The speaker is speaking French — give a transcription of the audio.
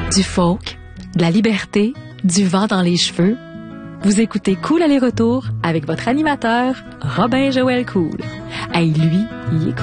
du folk, de la liberté, du vent dans les cheveux. Vous écoutez Cool aller-retour avec votre animateur, Robin Joël Cool. Hey, lui, il est